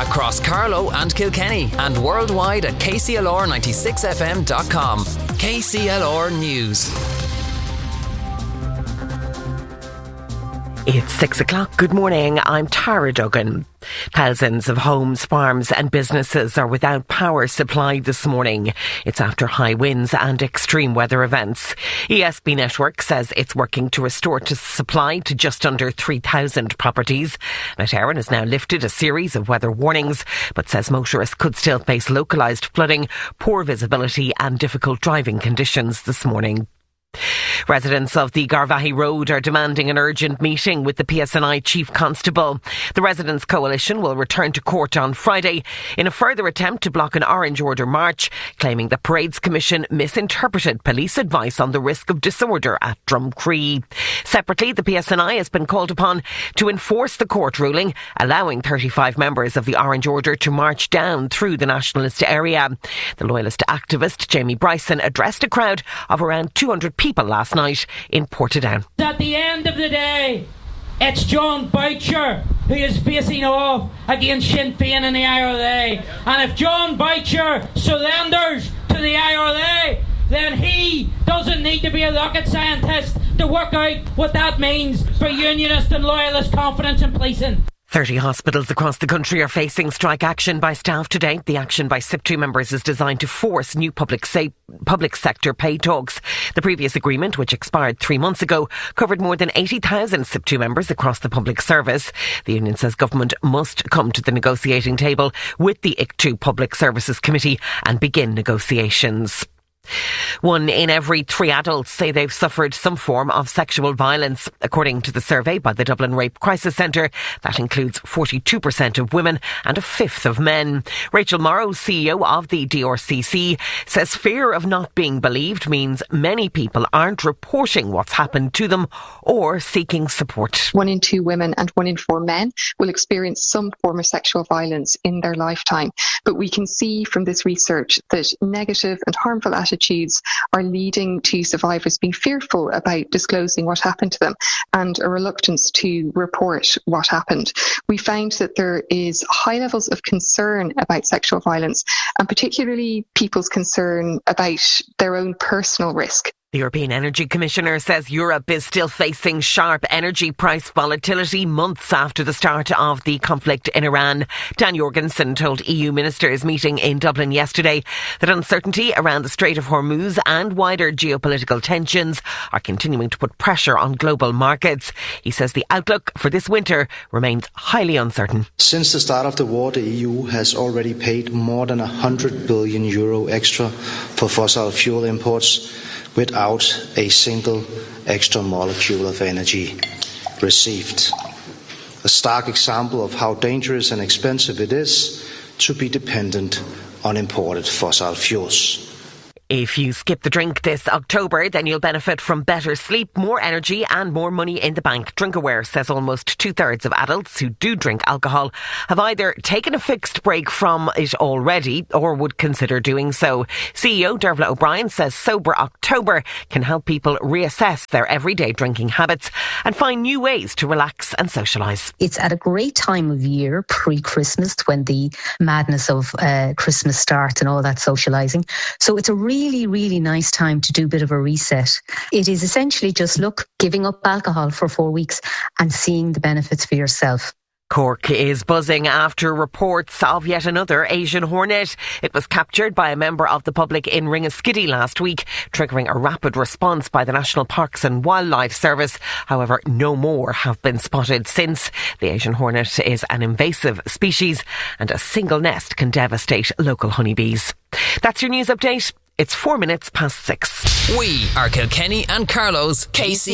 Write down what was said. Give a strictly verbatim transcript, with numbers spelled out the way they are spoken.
across Carlow and Kilkenny and worldwide at k c l r ninety-six f m dot com. K C L R News. It's six o'clock. Good morning. I'm Tara Duggan. Thousands of homes, farms and businesses are without power supply this morning. It's after high winds and extreme weather events. E S B Network says it's working to restore to supply to just under three thousand properties. Met Éireann has now lifted a series of weather warnings, but says motorists could still face localised flooding, poor visibility and difficult driving conditions this morning. Residents of the Garvaghey Road are demanding an urgent meeting with the P S N I Chief Constable. The Residents' Coalition will return to court on Friday in a further attempt to block an Orange Order march, claiming the Parades Commission misinterpreted police advice on the risk of disorder at Drumcree. Separately, the P S N I has been called upon to enforce the court ruling, allowing thirty-five members of the Orange Order to march down through the nationalist area. The Loyalist activist Jamie Bryson addressed a crowd of around two hundred people last night in Portadown. At the end of the day, it's John Boucher who is facing off against Sinn Féin in the I R L A. And if John Boucher surrenders to the I R L A, then he doesn't need to be a rocket scientist to work out what that means for unionist and loyalist confidence in policing. thirty hospitals across the country are facing strike action by staff today. The action by S I P two members is designed to force new public sa- public sector pay talks. The previous agreement, which expired three months ago, covered more than eighty thousand S I P two members across the public service. The union says government must come to the negotiating table with the I C T U Public Services Committee and begin negotiations. One in every three adults say they've suffered some form of sexual violence. According to the survey by the Dublin Rape Crisis Centre, that includes forty-two percent of women and a fifth of men. Rachel Morrow, C E O of the D R C C, says fear of not being believed means many people aren't reporting what's happened to them or seeking support. One in two women and one in four men will experience some form of sexual violence in their lifetime. But we can see from this research that negative and harmful attitudes attitudes are leading to survivors being fearful about disclosing what happened to them and a reluctance to report what happened. We found that there is high levels of concern about sexual violence, and particularly people's concern about their own personal risk. The European Energy Commissioner says Europe is still facing sharp energy price volatility months after the start of the conflict in Iran. Dan Jorgensen told E U ministers meeting in Dublin yesterday that uncertainty around the Strait of Hormuz and wider geopolitical tensions are continuing to put pressure on global markets. He says the outlook for this winter remains highly uncertain. Since the start of the war, the E U has already paid more than one hundred billion euro extra for fossil fuel imports, without a single extra molecule of energy received. A stark example of how dangerous and expensive it is to be dependent on imported fossil fuels. If you skip the drink this October, then you'll benefit from better sleep, more energy and more money in the bank. DrinkAware says almost two-thirds of adults who do drink alcohol have either taken a fixed break from it already or would consider doing so. C E O Dervla O'Brien says Sober October can help people reassess their everyday drinking habits and find new ways to relax and socialise. It's at a great time of year, pre-Christmas, when the madness of uh, Christmas starts and all that socialising. So it's a really Really, really nice time to do a bit of a reset. It is essentially just, look, giving up alcohol for four weeks and seeing the benefits for yourself. Cork is buzzing after reports of yet another Asian hornet. It was captured by a member of the public in Ringaskiddy last week, triggering a rapid response by the National Parks and Wildlife Service. However, no more have been spotted since. The Asian hornet is an invasive species and a single nest can devastate local honeybees. That's your news update. It's four minutes past six. We are Kilkenny and Carlow's K C